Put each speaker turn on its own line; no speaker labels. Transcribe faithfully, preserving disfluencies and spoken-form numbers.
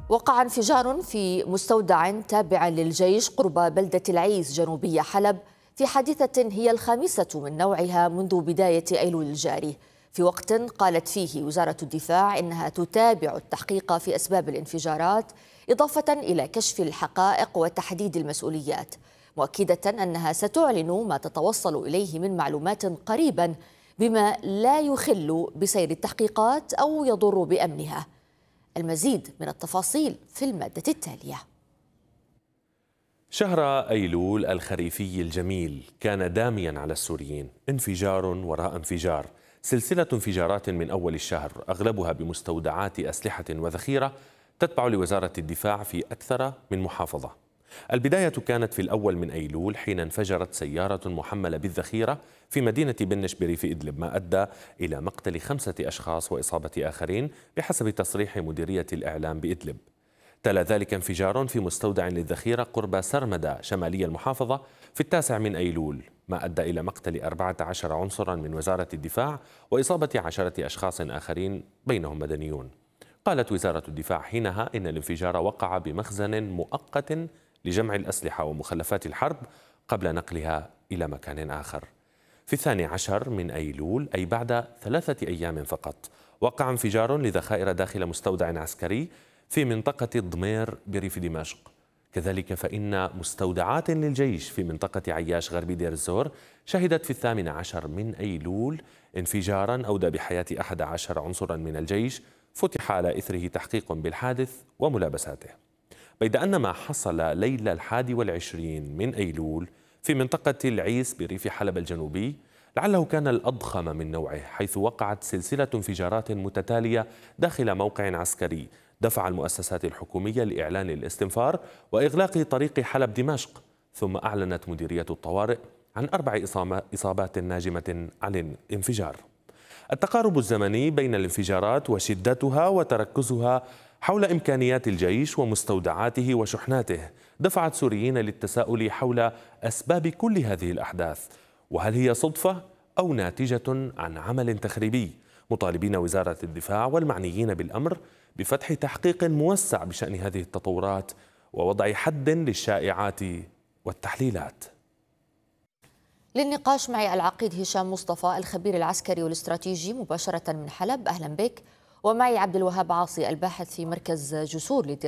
وقع انفجار في مستودع تابع للجيش قرب بلدة العيس جنوبي حلب في حادثة هي الخامسة من نوعها منذ بداية أيلول الجاري، في وقت قالت فيه وزارة الدفاع إنها تتابع التحقيق في أسباب الانفجارات إضافة إلى كشف الحقائق وتحديد المسؤوليات، مؤكدة أنها ستعلن ما تتوصل إليه من معلومات قريبا بما لا يخل بسير التحقيقات أو يضر بأمنها. المزيد من التفاصيل في المادة التالية.
شهر أيلول الخريفي الجميل كان داميا على السوريين، انفجار وراء انفجار، سلسلة انفجارات من أول الشهر أغلبها بمستودعات أسلحة وذخيرة تتبع لوزارة الدفاع في أكثر من محافظة. البداية كانت في الأول من أيلول حين انفجرت سيارة محملة بالذخيرة في مدينة بنش بريف إدلب، ما أدى إلى مقتل خمسة أشخاص وإصابة آخرين بحسب تصريح مديرية الإعلام بإدلب. تلا ذلك انفجار في مستودع للذخيرة قرب سرمدة شمالي المحافظة في التاسع من أيلول، ما أدى إلى مقتل أربعة عشر عنصرا من وزارة الدفاع وإصابة عشرة أشخاص آخرين بينهم مدنيون. قالت وزارة الدفاع حينها إن الانفجار وقع بمخزن مؤقت لجمع الأسلحة ومخلفات الحرب قبل نقلها إلى مكان آخر. في الثاني عشر من أيلول، أي بعد ثلاثة أيام فقط، وقع انفجار لذخائر داخل مستودع عسكري في منطقة ضمير بريف دمشق. كذلك فإن مستودعات للجيش في منطقة عياش غربي دير الزور شهدت في الثامن عشر من أيلول انفجارا أودى بحياة أحد عشر عنصرا من الجيش، فتح على إثره تحقيق بالحادث وملابساته. بيد أن ما حصل ليلة الحادي والعشرين من أيلول في منطقة العيس بريف حلب الجنوبي لعله كان الأضخم من نوعه، حيث وقعت سلسلة انفجارات متتالية داخل موقع عسكري دفع المؤسسات الحكومية لإعلان الاستنفار وإغلاق طريق حلب دمشق، ثم أعلنت مديرية الطوارئ عن أربع إصابات ناجمة عن الانفجار. التقارب الزمني بين الانفجارات وشدتها وتركزها حول إمكانيات الجيش ومستودعاته وشحناته دفعت سوريين للتساؤل حول أسباب كل هذه الأحداث، وهل هي صدفة أو ناتجة عن عمل تخريبي، مطالبين وزارة الدفاع والمعنيين بالأمر بفتح تحقيق موسع بشأن هذه التطورات ووضع حد للشائعات والتحليلات.
للنقاش معي العقيد هشام مصطفى الخبير العسكري والاستراتيجي مباشرة من حلب، أهلا بك. ومعي عبد الوهاب عاصي الباحث في مركز جسور